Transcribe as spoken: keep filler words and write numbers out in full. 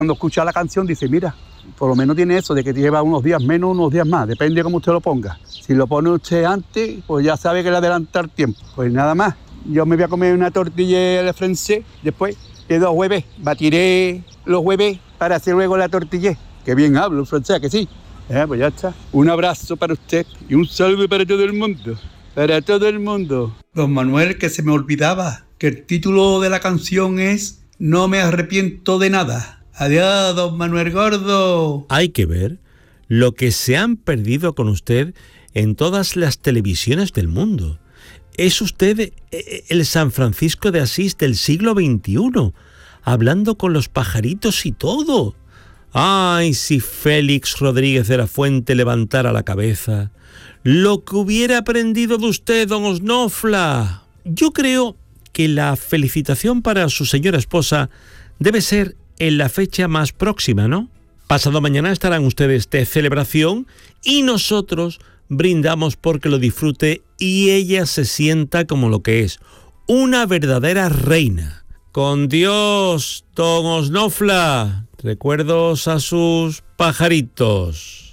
Cuando escucha la canción dice, mira, por lo menos tiene eso de que lleva unos días menos, unos días más, depende de cómo usted lo ponga. Si lo pone usted antes, pues ya sabe que le adelantar tiempo. Pues nada más, yo me voy a comer una tortilla de francés, después de dos huevos, batiré los huevos para hacer luego la tortilla. Qué bien hablo el francés, que sí. Eh, pues ya está. Un abrazo para usted y un saludo para todo el mundo. Para todo el mundo. Don Manuel, que se me olvidaba que el título de la canción es No me arrepiento de nada. Adiós, don Manuel Gordo. Hay que ver lo que se han perdido con usted en todas las televisiones del mundo. Es usted el San Francisco de Asís del siglo veintiuno, hablando con los pajaritos y todo. Ay, si Félix Rodríguez de la Fuente levantara la cabeza. Lo que hubiera aprendido de usted, don Osnofla. Yo creo que la felicitación para su señora esposa debe ser en la fecha más próxima, ¿no? Pasado mañana estarán ustedes de celebración y nosotros brindamos porque lo disfrute y ella se sienta como lo que es, una verdadera reina. Con Dios, don Osnofla. Recuerdos a sus pajaritos.